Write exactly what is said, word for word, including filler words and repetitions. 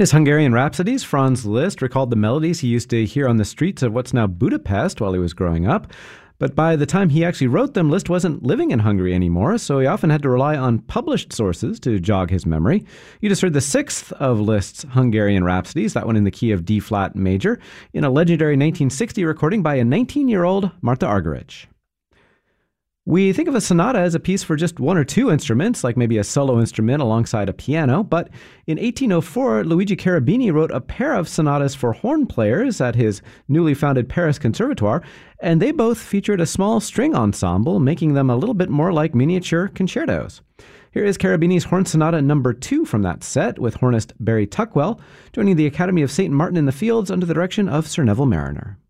In his Hungarian Rhapsodies, Franz Liszt recalled the melodies he used to hear on the streets of what's now Budapest while he was growing up. But by the time he actually wrote them, Liszt wasn't living in Hungary anymore, so he often had to rely on published sources to jog his memory. You just heard the sixth of Liszt's Hungarian Rhapsodies, that one in the key of D-flat major, in a legendary nineteen sixty recording by a nineteen-year-old Martha Argerich. We think of a sonata as a piece for just one or two instruments, like maybe a solo instrument alongside a piano, but in eighteen oh four, Luigi Cherubini wrote a pair of sonatas for horn players at his newly founded Paris Conservatoire, and they both featured a small string ensemble, making them a little bit more like miniature concertos. Here is Cherubini's Horn Sonata number two from that set, with hornist Barry Tuckwell, joining the Academy of Saint Martin in the Fields under the direction of Sir Neville Mariner.